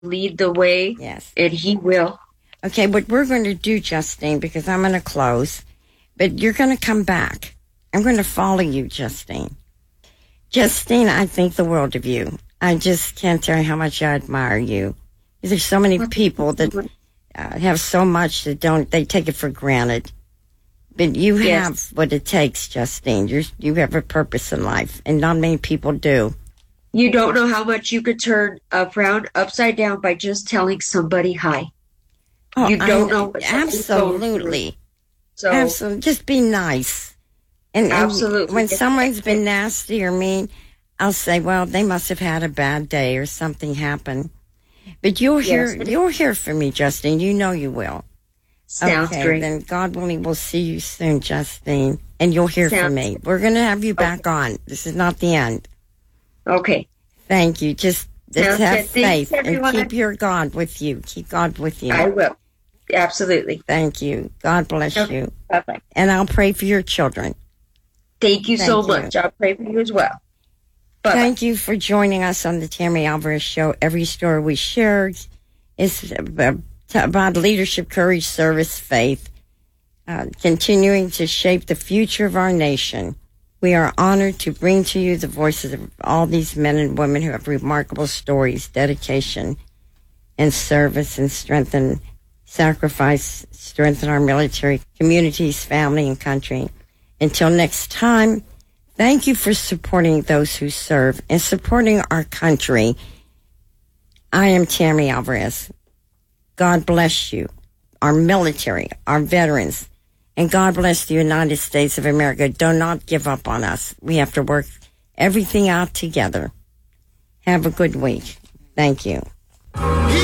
lead the way. Yes. And he will. Okay, what we're going to do, Justine, because I'm going to close, but you're going to come back. I'm going to follow you, Justine. Justine, I think the world of you. I just can't tell you how much I admire you. There's so many people that have so much that they take it for granted. But you have what it takes, Justine. You have a purpose in life, and not many people do. You don't know how much you could turn a frown upside down by just telling somebody hi. Oh, you don't know. Absolutely. So absolutely. Just be nice. And absolutely. When someone's been nasty or mean, I'll say, well, they must have had a bad day or something happened. But you'll hear from me, Justine. You know you will. Sounds great. Then God willing, we'll see you soon, Justine. And you'll hear from me. We're going to have you back on. This is not the end. Okay. Thank you. Just have faith and keep your God with you. Keep God with you. I will. Absolutely. Thank you. God bless you. Bye-bye. And I'll pray for your children. Thank you so much. I'll pray for you as well. Bye-bye. Thank you for joining us on the Tammy Alvarez Show. Every story we share is about leadership, courage, service, faith, continuing to shape the future of our nation. We are honored to bring to you the voices of all these men and women who have remarkable stories, dedication, and service, and sacrifice, strengthen our military, communities, family, and country. Until next time, thank you for supporting those who serve and supporting our country. I am Tammy Alvarez. God bless you, our military, our veterans, and God bless the United States of America. Do not give up on us. We have to work everything out together. Have a good week. Thank you.